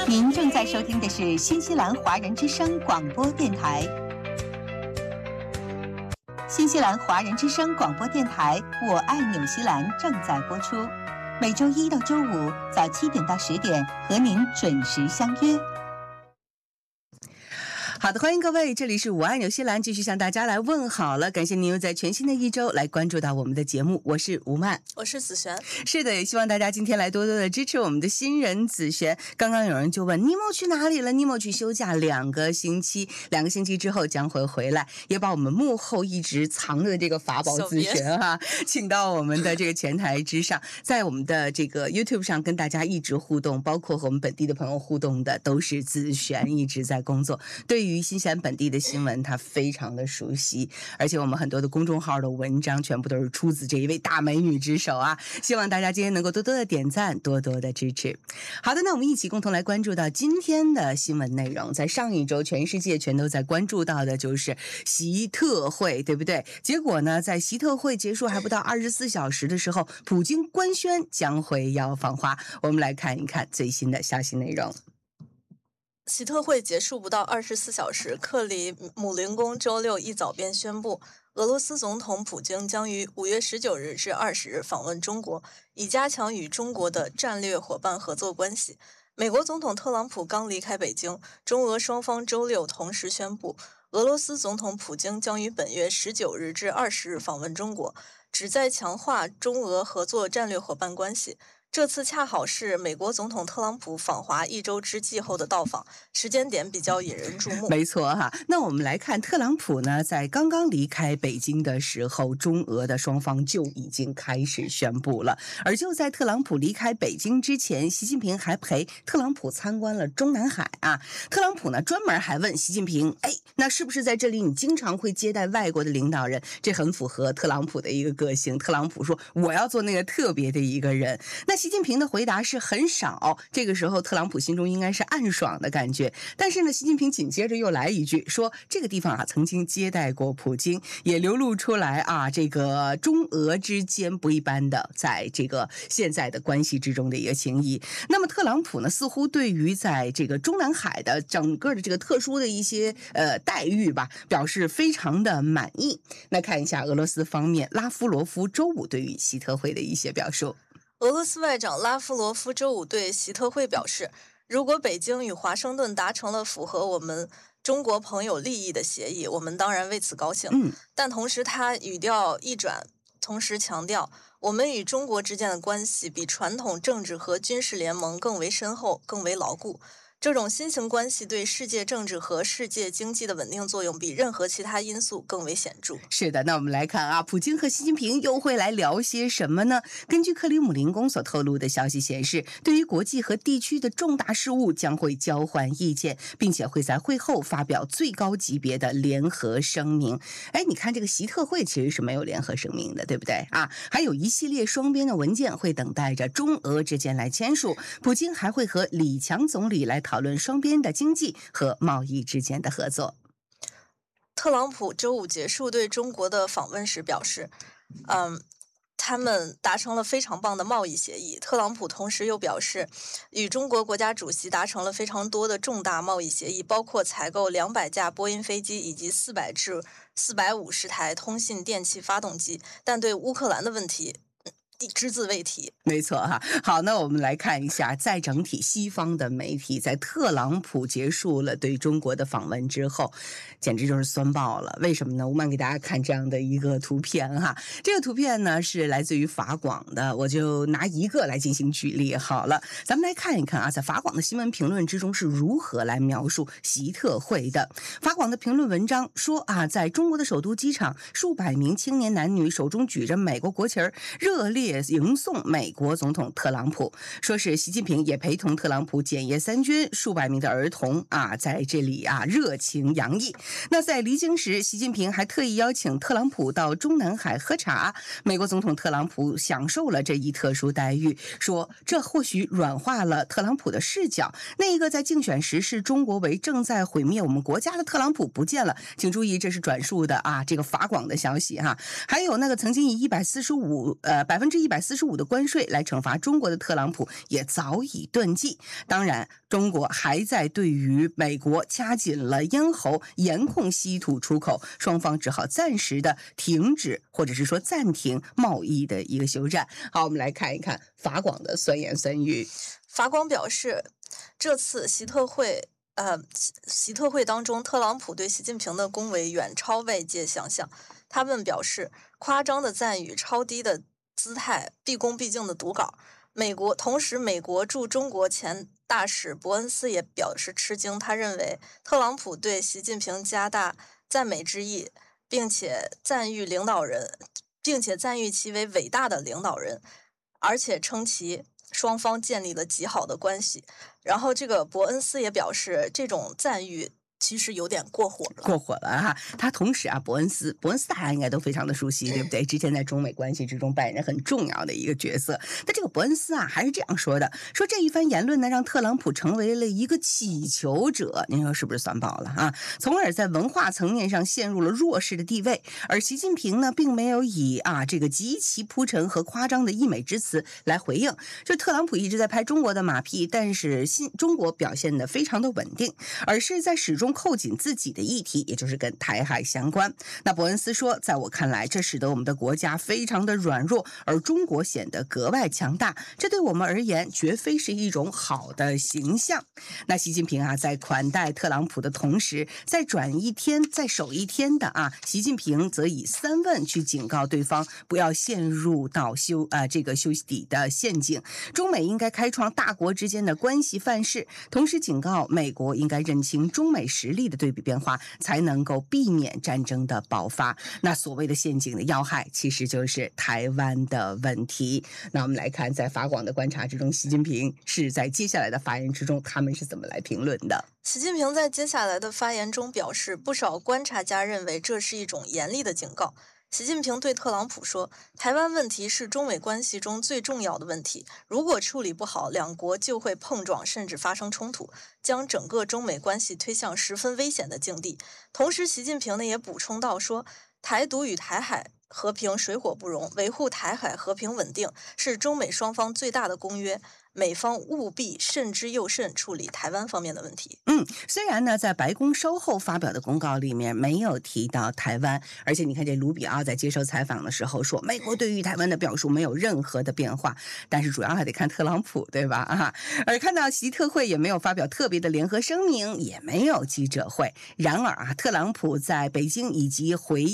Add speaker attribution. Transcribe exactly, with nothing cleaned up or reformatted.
Speaker 1: 您正在收听的是新西兰华人之声广播电台。新西兰华人之声广播电台《我爱纽西兰》正在播出，每周一到周五早七点到十点和您准时相约。
Speaker 2: 好的，欢迎各位，这里是我爱纽西兰，继续向大家来问好了。感谢您又在全新的一周来关注到我们的节目，我是吴曼，
Speaker 3: 我是子璇。
Speaker 2: 是的，也希望大家今天来多多的支持我们的新人子璇。刚刚有人就问尼莫去哪里了，尼莫去休假两个星期，两个星期之后将会回来，也把我们幕后一直藏着的这个法宝子璇哈，请到我们的这个前台之上，在我们的这个 YouTube 上跟大家一直互动，包括和我们本地的朋友互动的都是子璇一直在工作。对于新西兰本地的新闻他非常的熟悉，而且我们很多的公众号的文章全部都是出自这一位大美女之手啊！希望大家今天能够多多的点赞，多多的支持。好的，那我们一起共同来关注到今天的新闻内容。在上一周全世界全都在关注到的就是习特会，对不对？结果呢，在习特会结束还不到二十四小时的时候，普京官宣将会要访华。我们来看一看最新的消息内容。
Speaker 3: 习特会结束不到二十四小时，克里姆林宫周六一早便宣布，俄罗斯总统普京将于五月十九日至二十日访问中国，以加强与中国的战略伙伴合作关系。美国总统特朗普刚离开北京，中俄双方周六同时宣布，俄罗斯总统普京将于本月十九日至二十日访问中国，旨在强化中俄合作战略伙伴关系。这次恰好是美国总统特朗普访华一周之际后的到访，时间点比较引人注目。
Speaker 2: 没错哈，那我们来看特朗普呢，在刚刚离开北京的时候，中俄的双方就已经开始宣布了。而就在特朗普离开北京之前，习近平还陪特朗普参观了中南海啊。特朗普呢，专门还问习近平，哎，那是不是在这里你经常会接待外国的领导人？这很符合特朗普的一个个性。特朗普说，我要做那个特别的一个人。那习近平的回答是很少，这个时候特朗普心中应该是暗爽的感觉。但是呢，习近平紧接着又来一句说，这个地方啊曾经接待过普京，也流露出来啊这个中俄之间不一般的在这个现在的关系之中的一个情谊。那么特朗普呢，似乎对于在这个中南海的整个的这个特殊的一些呃待遇吧，表示非常的满意。那看一下俄罗斯方面，拉夫罗夫周五对于习特会的一些表述。
Speaker 3: 俄罗斯外长拉夫罗夫周五对习特会表示，如果北京与华盛顿达成了符合我们中国朋友利益的协议，我们当然为此高兴。
Speaker 2: 嗯，
Speaker 3: 但同时他语调一转，同时强调，我们与中国之间的关系比传统政治和军事联盟更为深厚，更为牢固。这种新型关系对世界政治和世界经济的稳定作用比任何其他因素更为显著。
Speaker 2: 是的，那我们来看啊，普京和习近平又会来聊些什么呢？根据克里姆林宫所透露的消息显示，对于国际和地区的重大事务将会交换意见，并且会在会后发表最高级别的联合声明。哎，你看这个习特会其实是没有联合声明的，对不对啊？还有一系列双边的文件会等待着中俄之间来签署。普京还会和李强总理来讨论双边的经济和贸易之间的合作。
Speaker 3: 特朗普周五结束对中国的访问时表示，嗯，他们达成了非常棒的贸易协议。特朗普同时又表示，与中国国家主席达成了非常多的重大贸易协议，包括采购两百架波音飞机以及四百至四百五十台通信电气发动机，但对乌克兰的问题只字未提。
Speaker 2: 没错哈，好，那我们来看一下，在整体西方的媒体在特朗普结束了对中国的访问之后，简直就是酸爆了。为什么呢？我们给大家看这样的一个图片哈，这个图片呢是来自于法广的，我就拿一个来进行举例好了。咱们来看一看啊，在法广的新闻评论之中是如何来描述习特会的。法广的评论文章说啊，在中国的首都机场，数百名青年男女手中举着美国国旗儿，热烈迎送美国总统特朗普，说是习近平也陪同特朗普检阅三军，数百名的儿童啊在这里啊热情洋溢。那在离京时，习近平还特意邀请特朗普到中南海喝茶，美国总统特朗普享受了这一特殊待遇，说这或许软化了特朗普的视角。那一个在竞选时视中国为正在毁灭我们国家的特朗普不见了，请注意这是转述的啊这个法广的消息哈。还有那个曾经以一百四十五呃百分之之一百四十五的关税来惩罚中国的特朗普也早已遁迹。当然，中国还在对于美国掐紧了咽喉，严控稀土出口，双方只好暂时的停止或者是说暂停贸易的一个休战。好，我们来看一看法广的酸言酸语。
Speaker 3: 法广表示，这次习特会。呃，习特会当中，特朗普对习近平的恭维远超外界想象。他们表示，夸张的赞誉、超低的姿态、毕恭毕敬的读稿。美国同时，美国驻中国前大使伯恩斯也表示吃惊。他认为，特朗普对习近平加大赞美之意，并且赞誉领导人，并且赞誉其为伟大的领导人，而且称其双方建立了极好的关系。然后这个伯恩斯也表示，这种赞誉其实有点过火了，
Speaker 2: 过火了哈。他同时啊，伯恩斯，伯恩斯大家应该都非常的熟悉，对不对？之前在中美关系之中扮演着很重要的一个角色。但这个伯恩斯啊，还是这样说的：说这一番言论呢，让特朗普成为了一个乞求者。您说是不是酸爆了啊？从而在文化层面上陷入了弱势的地位。而习近平呢，并没有以啊这个极其铺陈和夸张的溢美之词来回应。就特朗普一直在拍中国的马屁，但是新中国表现得非常的稳定，而是在始终扣紧自己的议题，也就是跟台海相关。那伯恩斯说，在我看来，这使得我们的国家非常的软弱，而中国显得格外强大，这对我们而言绝非是一种好的形象。那习近平啊，在款待特朗普的同时，在转一天再守一天的啊，习近平则以三问去警告对方不要陷入到修啊、呃、这个修底的陷阱。中美应该开创大国之间的关系范式，同时警告美国应该认清中美实力的对比变化，才能够避免战争的爆发。那所谓的陷阱的要害，其实就是台湾的问题。那我们来看，在法广的观察之中，习近平是在接下来的发言之中，他们是怎么来评论的？
Speaker 3: 习近平在接下来的发言中表示，不少观察家认为这是一种严厉的警告。习近平对特朗普说，台湾问题是中美关系中最重要的问题，如果处理不好，两国就会碰撞甚至发生冲突，将整个中美关系推向十分危险的境地。同时，习近平呢也补充到说，台独与台海和平水火不容，维护台海和平稳定是中美双方最大的公约，美方务必慎之又慎处理台湾方面的问题。
Speaker 2: 嗯，虽然呢，在白宫稍后发表的公告里面没有提到台湾，而且你看这卢比奥在接受采访的时候说，美国对于台湾的表述没有任何的变化，但是主要还得看特朗普，对吧？啊，而看到习特会也没有发表特别的联合声明，也没有记者会。然而啊，特朗普在北京以及回